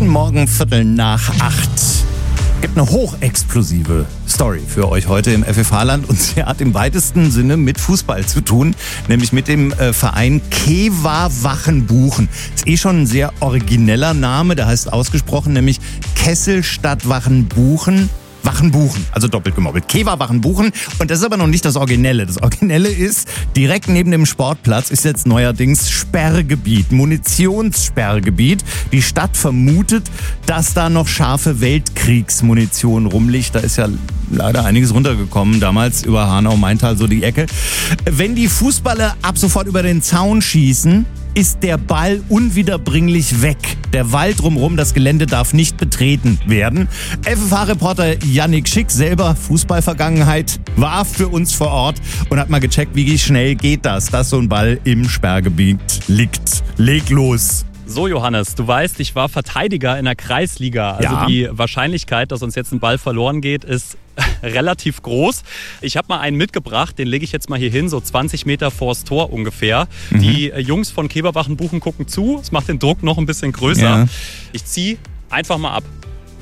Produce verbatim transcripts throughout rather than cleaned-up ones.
Morgen Viertel nach acht. Es gibt eine hochexplosive Story für euch heute im F F H-Land und sie hat im weitesten Sinne mit Fußball zu tun, nämlich mit dem äh, Verein Kewa Wachenbuchen. Ist eh schon ein sehr origineller Name, der heißt ausgesprochen nämlich Kesselstadt Wachenbuchen. Wachenbuchen, also doppelt gemoppelt. Kewa Wachenbuchen. Und das ist aber noch nicht das Originelle. Das Originelle ist, direkt neben dem Sportplatz ist jetzt neuerdings Sperrgebiet, Munitionssperrgebiet. Die Stadt vermutet, dass da noch scharfe Weltkriegsmunition rumliegt. Da ist ja leider einiges runtergekommen, damals über Hanau-Maintal, so die Ecke. Wenn die Fußballer ab sofort über den Zaun schießen, ist der Ball unwiederbringlich weg. Der Wald drumherum, das Gelände darf nicht betreten werden. F F H-Reporter Yannick Schick, selber Fußballvergangenheit, war für uns vor Ort und hat mal gecheckt, wie schnell geht das, dass so ein Ball im Sperrgebiet liegt. Leg los! So Johannes, du weißt, ich war Verteidiger in der Kreisliga. Also ja. Die Wahrscheinlichkeit, dass uns jetzt ein Ball verloren geht, ist relativ groß. Ich habe mal einen mitgebracht, den lege ich jetzt mal hier hin, so zwanzig Meter vors Tor ungefähr. Mhm. Die Jungs von Kewa Wachenbuchen gucken zu, es macht den Druck noch ein bisschen größer. Ja. Ich ziehe einfach mal ab.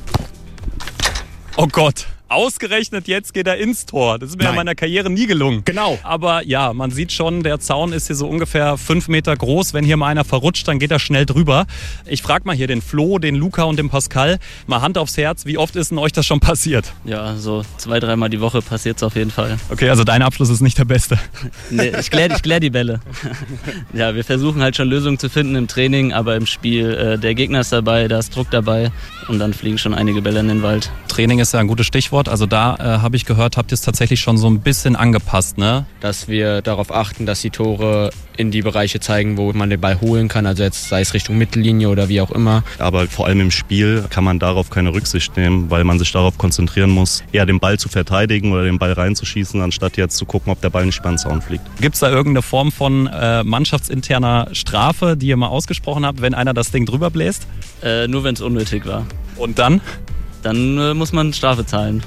Oh Gott. Ausgerechnet jetzt geht er ins Tor. Das ist mir Nein. in meiner Karriere nie gelungen. Genau. Aber ja, man sieht schon, der Zaun ist hier so ungefähr fünf Meter groß. Wenn hier mal einer verrutscht, dann geht er schnell drüber. Ich frage mal hier den Flo, den Luca und den Pascal, mal Hand aufs Herz, wie oft ist denn euch das schon passiert? Ja, so zwei, dreimal die Woche passiert es auf jeden Fall. Okay, also dein Abschluss ist nicht der beste. Nee, ich kläre ich klär die Bälle. Ja, wir versuchen halt schon Lösungen zu finden im Training, aber im Spiel, äh, der Gegner ist dabei, da ist Druck dabei und dann fliegen schon einige Bälle in den Wald. Training ist ja ein gutes Stichwort. Also da äh, habe ich gehört, habt ihr es tatsächlich schon so ein bisschen angepasst, ne? Dass wir darauf achten, dass die Tore in die Bereiche zeigen, wo man den Ball holen kann, also jetzt sei es Richtung Mittellinie oder wie auch immer. Aber vor allem im Spiel kann man darauf keine Rücksicht nehmen, weil man sich darauf konzentrieren muss, eher den Ball zu verteidigen oder den Ball reinzuschießen, anstatt jetzt zu gucken, ob der Ball nicht über den Zaun fliegt. Gibt es da irgendeine Form von äh, mannschaftsinterner Strafe, die ihr mal ausgesprochen habt, wenn einer das Ding drüber bläst? Äh, nur wenn es unnötig war. Und dann? Dann äh, muss man Strafe zahlen.